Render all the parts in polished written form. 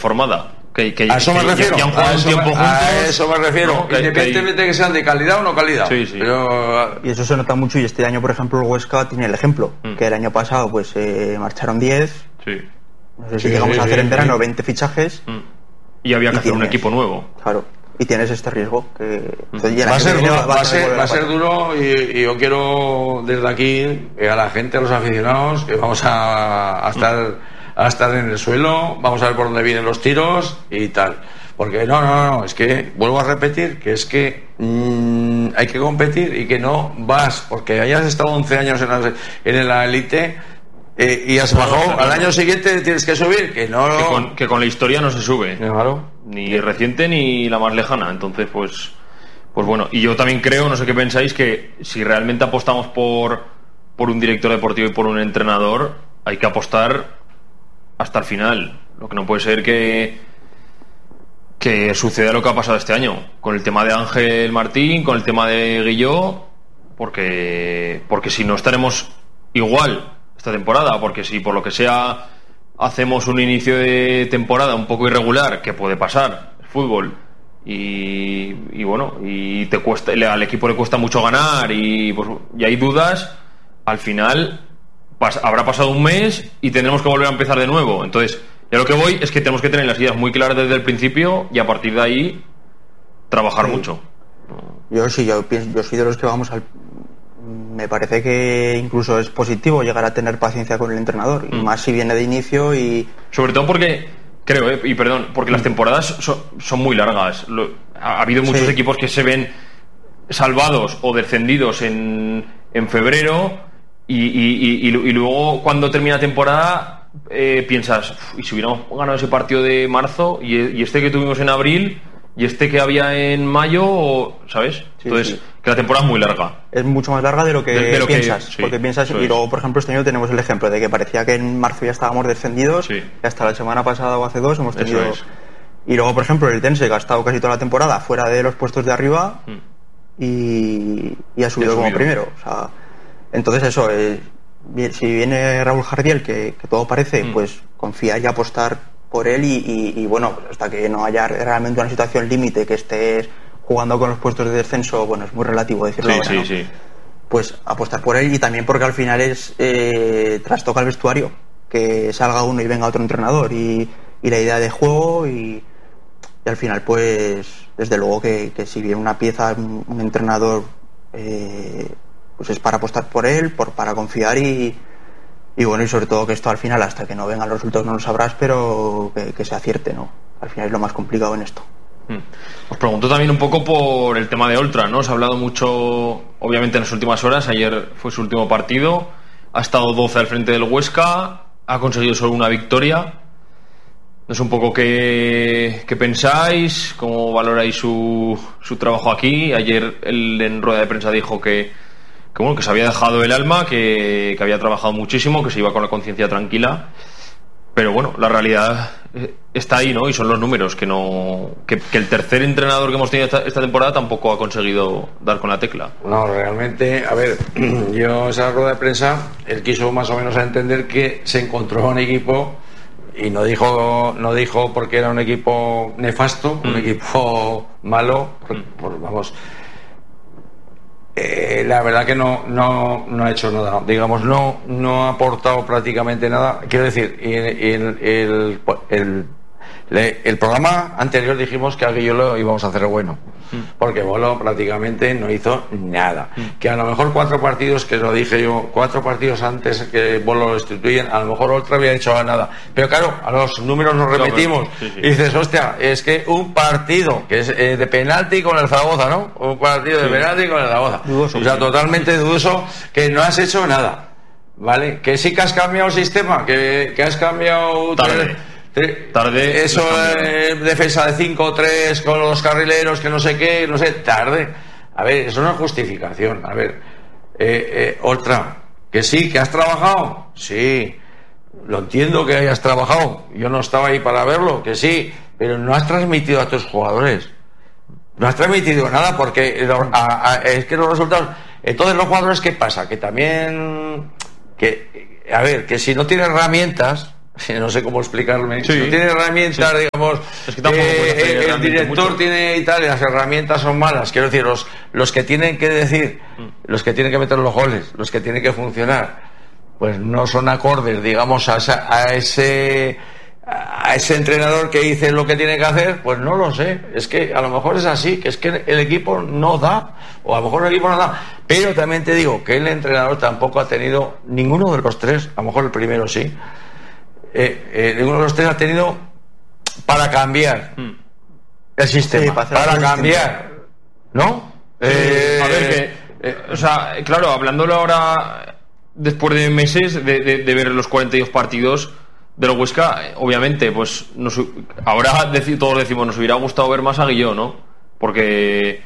formada. Que a eso me refiero. Ya han jugado un tiempo juntos. A eso me refiero. ¿No? Independientemente que sean de calidad o no calidad. Sí. Pero... Y eso se nota mucho, y este año, por ejemplo, el Huesca tiene el ejemplo. Que el año pasado pues marcharon 10. Sí. No sé si llegamos a hacer en verano 20 fichajes. Y había que hacer un equipo nuevo. Claro. Y tienes este riesgo que va a ser duro, y yo quiero desde aquí a la gente, a los aficionados, que vamos a estar en el suelo, vamos a ver por dónde vienen los tiros y tal, porque no, es que vuelvo a repetir que es que hay que competir, y que no vas porque hayas estado 11 años en la élite y has bajado, al año siguiente tienes que subir, que no que con la historia no se sube, claro, ni reciente ni la más lejana. Entonces pues bueno, y yo también creo, no sé qué pensáis, que si realmente apostamos por un director deportivo y por un entrenador, hay que apostar hasta el final. Lo que no puede ser que suceda lo que ha pasado este año con el tema de Ángel Martín, con el tema de Guilló, porque si no estaremos igual esta temporada, porque si por lo que sea hacemos un inicio de temporada un poco irregular, que puede pasar, el fútbol, y bueno, y te cuesta, al equipo le cuesta mucho ganar, y hay dudas, al final habrá pasado un mes y tendremos que volver a empezar de nuevo. Entonces, ya lo que voy es que tenemos que tener las ideas muy claras desde el principio, y a partir de ahí trabajar mucho. Yo soy de los que me parece que incluso es positivo llegar a tener paciencia con el entrenador, y más si viene de inicio, y sobre todo porque creo, porque las temporadas son muy largas. Ha habido muchos equipos que se ven salvados o descendidos en febrero, y luego cuando termina la temporada piensas, y si hubiéramos ganado ese partido de marzo y este que tuvimos en abril y este que había en mayo, ¿sabes? Entonces, que la temporada es muy larga. Es mucho más larga de lo que piensas. Porque piensas, y luego, por ejemplo, este año tenemos el ejemplo de que parecía que en marzo ya estábamos descendidos, y hasta la semana pasada o hace 2 hemos tenido... Y luego, por ejemplo, el Tense, que ha estado casi toda la temporada fuera de los puestos de arriba, y ha subido como primero. O sea, entonces eso, si viene Raúl Jardiel, que todo parece, pues confiar y apostar por él, y bueno, hasta que no haya realmente una situación límite, que estés jugando con los puestos de descenso, bueno, es muy relativo decirlo ahora, ¿no? Pues apostar por él, y también porque al final trastoca el vestuario, que salga uno y venga otro entrenador, y la idea de juego, y al final pues desde luego que si viene una pieza, un entrenador, pues es para apostar por él, para confiar, y bueno, y sobre todo que esto al final, hasta que no vengan los resultados, no lo sabrás, pero que se acierte, ¿no? Al final es lo más complicado en esto. Os pregunto también un poco por el tema de Oltra, ¿no? Se ha hablado mucho, obviamente, en las últimas horas. Ayer fue su último partido, ha estado 12 al frente del Huesca, ha conseguido solo una victoria. No sé un poco qué pensáis, cómo valoráis su trabajo aquí. Ayer él en rueda de prensa dijo que se había dejado el alma, que había trabajado muchísimo, que se iba con la conciencia tranquila, pero bueno, la realidad está ahí, ¿no? Y son los números, que el tercer entrenador que hemos tenido esta temporada tampoco ha conseguido dar con la tecla. No, realmente, a ver, yo esa rueda de prensa, él quiso más o menos entender que se encontró un equipo, y no dijo porque era un equipo nefasto, un equipo malo, vamos. La verdad que no ha hecho nada, digamos, no ha aportado prácticamente nada. Quiero decir, el programa anterior dijimos que a Guillolo íbamos a hacer bueno, porque Bolo prácticamente no hizo nada. Que a lo mejor 4 partidos, que lo dije yo, 4 partidos antes que Bolo lo destituyen, a lo mejor otra había hecho nada. Pero claro, a los números nos repetimos. Y dices, hostia, es que un partido que es de penalti con el Zaragoza, ¿no? Un partido de penalti con el Zaragoza. Dudoso, o sea, totalmente dudoso, que no has hecho nada, ¿vale? Que sí que has cambiado el sistema, que has cambiado... Tarde eso, defensa de 5-3 con los carrileros, que no sé qué, tarde. A ver, eso no es justificación. A ver, otra, que sí, que has trabajado, sí, lo entiendo que hayas trabajado, yo no estaba ahí para verlo, que sí, pero no has transmitido a tus jugadores, no has transmitido nada, porque es que los resultados. Entonces, los jugadores, ¿qué pasa? Que también, a ver, que si no tienes herramientas, no sé cómo explicarme. Sí. No tiene herramientas, digamos. Es que el director mucho. Tiene y tal, y las herramientas son malas. Quiero decir, los que tienen que decir, los que tienen que meter los goles, los que tienen que funcionar, pues no son acordes, digamos, a ese entrenador que dice lo que tiene que hacer. Pues no lo sé. Es que a lo mejor es así, que es que el equipo no da, o a lo mejor el equipo no da. Pero también te digo que el entrenador tampoco ha tenido, ninguno de los tres, a lo mejor el primero sí, ninguno de los tres ha tenido para cambiar el sistema, sí, para cambiar, ¿no? A ver, o sea, claro, hablándolo ahora después de meses de ver los 42 partidos del Huesca, obviamente, pues ahora todos decimos, nos hubiera gustado ver más a Guilló, ¿no? Porque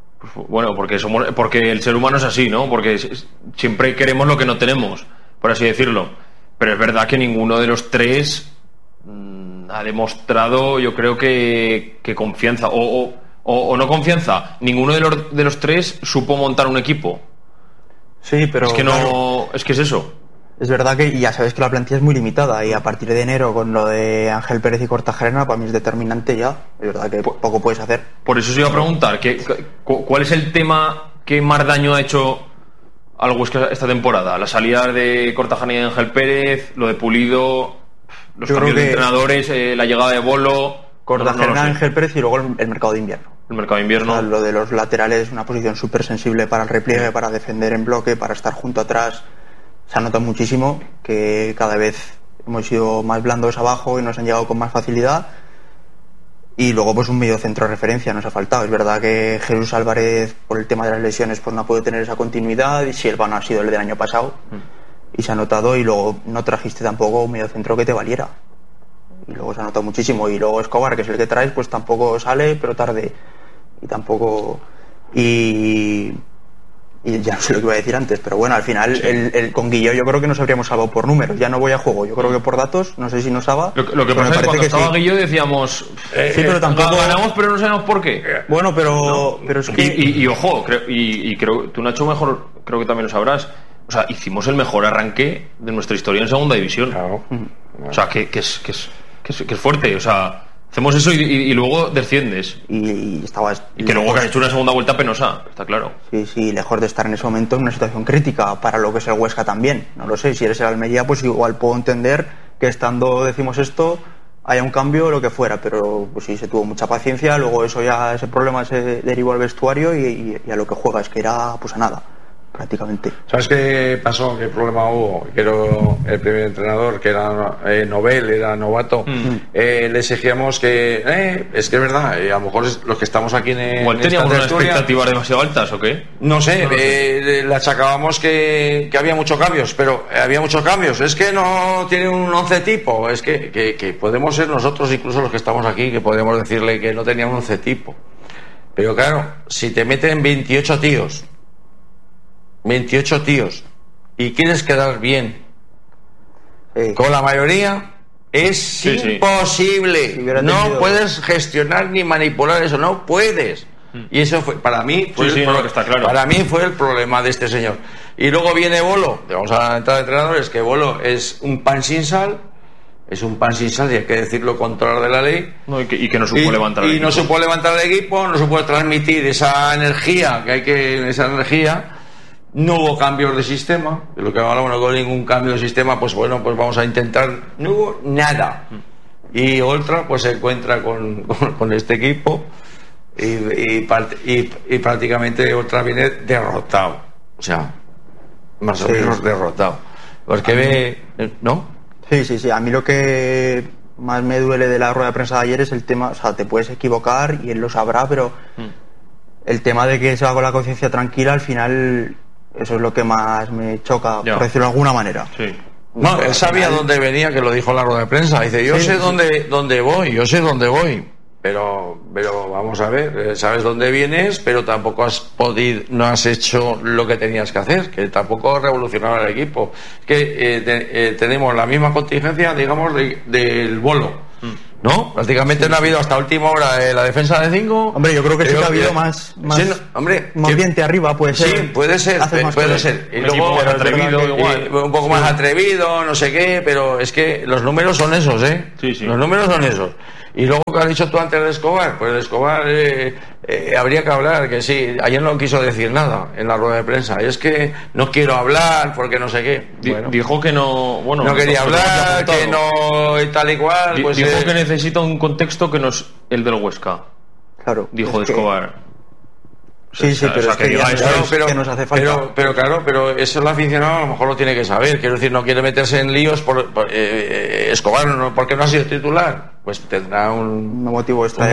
el ser humano es así, ¿no? Porque siempre queremos lo que no tenemos, por así decirlo. Pero es verdad que ninguno de los tres ha demostrado, yo creo que confianza o no confianza. Ninguno de los tres supo montar un equipo. Sí, pero es que claro, es que es eso. Es verdad que ya sabes que la plantilla es muy limitada y a partir de enero con lo de Ángel Pérez y Kortajarena para mí es determinante ya. Es verdad que poco puedes hacer. Por eso os iba a preguntar, ¿cuál es el tema que más daño ha hecho al Huesca esta temporada? La salida de Kortajarena y de Ángel Pérez, lo de Pulido, los cambios de entrenadores, la llegada de Bolo. Kortajarena, Ángel Pérez y luego el mercado de invierno. El mercado de invierno. O sea, lo de los laterales es una posición súper sensible para el repliegue, para defender en bloque, para estar junto atrás. Se ha notado muchísimo que cada vez hemos sido más blandos abajo y nos han llegado con más facilidad. Y luego pues un medio centro de referencia nos ha faltado. Es verdad que Jesús Álvarez, por el tema de las lesiones, pues no puede tener esa continuidad, y Silva no ha sido el del año pasado y se ha notado. Y luego no trajiste tampoco un medio centro que te valiera, y luego se ha notado muchísimo. Y luego Escobar, que es el que traes, pues tampoco sale, pero tarde, y tampoco y ya no sé lo que iba a decir antes, pero bueno, al final sí. Con Guilló yo creo que nos habríamos salvado por números. Ya no voy a juego, yo creo que por datos, no sé si nos salva. Lo que pasa es que cuando estaba sí. Guilló decíamos sí, pero tampoco ganamos, pero no sabemos por qué. Bueno, pero es que y ojo, creo tú, Nacho, mejor creo que también lo sabrás. O sea, hicimos el mejor arranque de nuestra historia en segunda división. Claro. O sea, que es fuerte, o sea, hacemos eso y luego desciendes. Y que luego que has hecho una segunda vuelta penosa, está claro. Sí, lejos de estar en ese momento en una situación crítica para lo que es el Huesca también. No lo sé, si eres el Almería, pues igual puedo entender que estando, decimos esto, haya un cambio o lo que fuera, pero pues sí, se tuvo mucha paciencia. Luego ese problema se derivó al vestuario y a lo que juega, es que era pues a nada, prácticamente. ¿Sabes qué pasó? ¿Qué problema hubo? Que era el primer entrenador, que era Nobel, era novato. Le exigíamos que es que es verdad, a lo mejor los que estamos aquí igual teníamos unas expectativas demasiado altas, ¿o qué? No sé, le achacábamos que había muchos cambios, pero había muchos cambios. Es que no tiene un 11 tipo, es que podemos ser nosotros, incluso los que estamos aquí, que podemos decirle que no tenía un 11 tipo. Pero claro, si te meten 28 tíos y quieres quedar bien con la mayoría, es imposible. No puedes gestionar ni manipular eso, no puedes. Y eso fue, para mí fue está claro. Para mí fue el problema de este señor. Y luego viene Bolo, vamos a la entrada de entrenadores, que Bolo es un pan sin sal. Es un pan sin sal, y hay que decirlo con toda de la ley. Y que no supo levantar el equipo. Y no supo levantar el equipo, no supo transmitir esa energía No hubo cambios de sistema, de lo que hablamos, no hubo ningún cambio de sistema. Pues bueno, pues vamos a intentar. No hubo nada. Y Oltra pues se encuentra con este equipo y prácticamente Oltra viene derrotado. O sea, más o menos derrotado. Porque ¿no? Sí. A mí lo que más me duele de la rueda de prensa de ayer es el tema, o sea, te puedes equivocar y él lo sabrá, pero el tema de que se va con la conciencia tranquila, al final, eso es lo que más me choca, por decirlo de alguna manera. Sí. No, él sabía dónde venía, que lo dijo en la rueda de prensa. Dice, yo sé dónde voy. Pero vamos a ver, sabes dónde vienes, pero tampoco no has hecho lo que tenías que hacer, que tampoco revolucionaba el equipo. Que tenemos la misma contingencia, digamos, del Bolo. ¿No? Prácticamente no ha habido hasta última hora la defensa de 5. Hombre, yo creo que sí que ha habido más ambiente arriba, puede ser. Sí, puede ser. Y luego un poco más atrevido, no sé qué, pero es que los números son esos, ¿eh? Sí. Los números son esos. Y luego, ¿qué has dicho tú antes de Escobar? Pues de Escobar habría que hablar, que sí, ayer no quiso decir nada en la rueda de prensa. Es que no quiero hablar porque no sé qué. Bueno, dijo que no... Bueno, no quería hablar, que no tal y cual. Pues dijo que necesita un contexto que no es el del Huesca. Claro. Dijo de Escobar. Sí, pero es que diga eso, que nos hace falta. Pero eso el aficionado a lo mejor lo tiene que saber. Quiero decir, no quiere meterse en líos por Escobar, porque no ha sido titular. Pues tendrá un motivo extra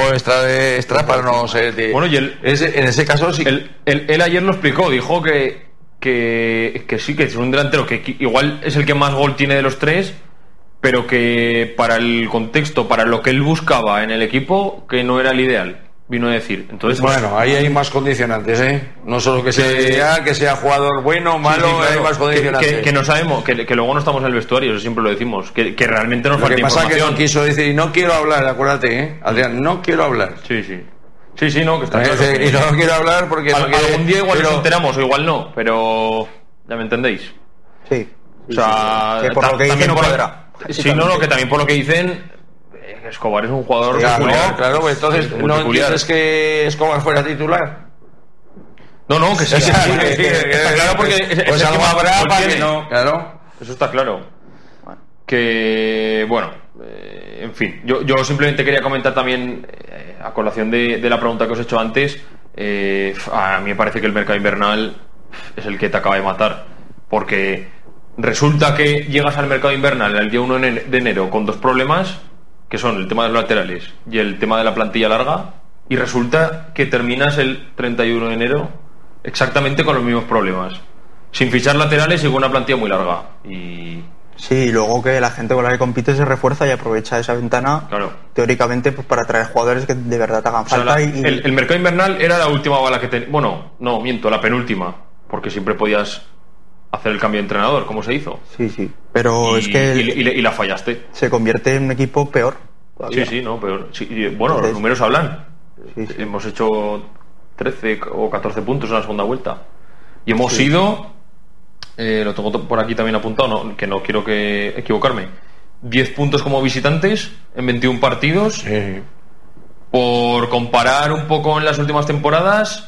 para no ser... Bueno, y en ese caso sí. Él ayer lo explicó, dijo que sí, que es un delantero que igual es el que más gol tiene de los tres, pero que para el contexto, para lo que él buscaba en el equipo, que no era el ideal. Vino a decir. Entonces, bueno, ahí hay más condicionantes, ¿eh? No solo que sea ideal, que sea jugador bueno o malo, sí, claro, hay más condicionantes. Que no sabemos, que luego no estamos en el vestuario, eso siempre lo decimos, que realmente nos falta información. Lo que pasa que no quiso decir, y no quiero hablar, acuérdate, ¿eh? Adrián, no quiero hablar. Sí, no, que está claro. Y no quiero hablar porque... Algún día igual nos enteramos, o igual no, pero... ¿Ya me entendéis? Sí. O sea... Que por lo que dicen no podrá. Sí, no, que también por lo que dicen... Escobar es un jugador peculiar. Claro, pues entonces ¿no entiendes que Escobar fuera titular? No, que sí. Está claro porque pues algo habrá para que no. Claro. Eso está claro. Que, bueno, en fin. Yo simplemente quería comentar también, a colación de la pregunta que os he hecho antes, a mí me parece que el mercado invernal es el que te acaba de matar. Porque resulta que llegas al mercado invernal el día 1 de enero con dos problemas, que son el tema de los laterales y el tema de la plantilla larga, y resulta que terminas el 31 de enero exactamente con los mismos problemas, sin fichar laterales y con una plantilla muy larga. Y sí, luego que la gente con la que compite se refuerza y aprovecha esa ventana, claro, teóricamente, pues para traer jugadores que de verdad te hagan falta. El mercado invernal era la última bala que bueno, no, miento, la penúltima, porque siempre podías hacer el cambio de entrenador, como se hizo. Sí, pero es que... Y la fallaste. Se convierte en un equipo peor todavía. Sí, peor. Sí, bueno, entonces, los números hablan. Sí. Hemos hecho 13 o 14 puntos en la segunda vuelta. Y hemos ido... lo tengo por aquí también apuntado, que no quiero equivocarme. 10 puntos como visitantes en 21 partidos. Sí. Por comparar un poco en las últimas temporadas...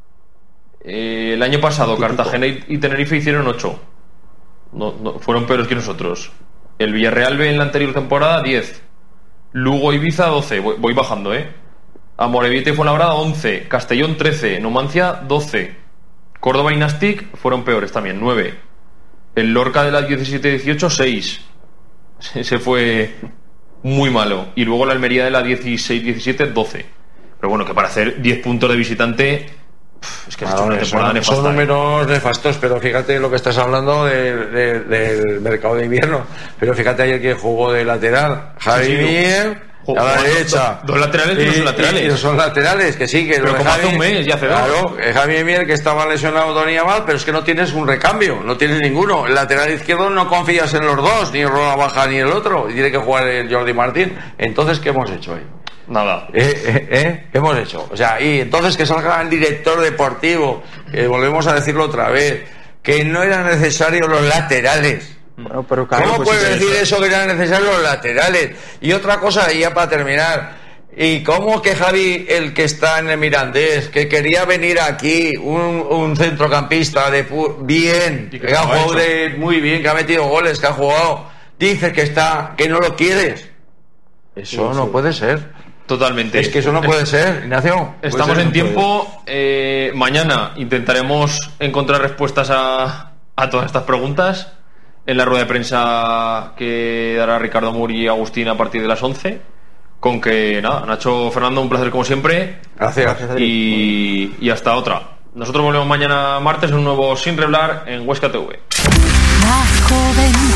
el año pasado Cartagena y Tenerife hicieron 8. No, fueron peores que nosotros. El Villarreal B en la anterior temporada 10. Lugo Ibiza 12. Voy bajando, Amorebieta y Fuenlabrada 11. Castellón 13. Numancia 12. Córdoba y Nastic fueron peores también, 9. El Lorca de la 17-18 6. Ese fue muy malo. Y luego la Almería de la 16-17 12. Pero bueno, que para hacer 10 puntos de visitante... Es que has hecho una temporada nefasta. Son números nefastos, pero fíjate lo que estás hablando del mercado de invierno. Pero fíjate ayer que jugó de lateral Javi Mier a la derecha. Dos laterales y no son laterales. Y no son laterales, que sí, que pero como hace un mes, ya hace dos. Claro, Javi Mier, que estaba lesionado, venía mal, pero es que no tienes un recambio, no tienes ninguno. El lateral izquierdo no confías en los dos, ni Roa Baja ni el otro, y tiene que jugar el Jordi Martín. Entonces, ¿qué hemos hecho ahí? Nada. ¿Qué hemos hecho? O sea, y entonces que salga el director deportivo, que volvemos a decirlo otra vez, que no eran necesarios los laterales. Bueno, pero claro, ¿cómo puede decir eso, que eran necesarios los laterales? Y otra cosa, y ya para terminar, ¿y cómo que Javi, el que está en el Mirandés, que quería venir aquí, un centrocampista bien, que ha jugado muy bien, que ha metido goles, que ha jugado, dice que no lo quieres? Eso no puede ser. Totalmente. Es que eso no puede ser, Ignacio. Estamos en tiempo. Mañana intentaremos encontrar respuestas a todas estas preguntas en la rueda de prensa que dará Ricardo Mur y Agustín a partir de las 11. Con que nada, Nacho, Fernando, un placer como siempre. Gracias. Y hasta otra. Nosotros volvemos mañana martes en un nuevo Sin Reblar en Huesca TV. Más joven